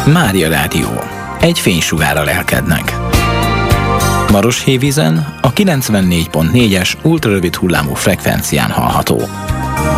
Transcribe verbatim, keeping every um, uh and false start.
Mária Rádió. Egy fénysugár a lelkednek. Maroshévízen a kilencvennégy pont négyes ultrarövid hullámú frekvencián hallható.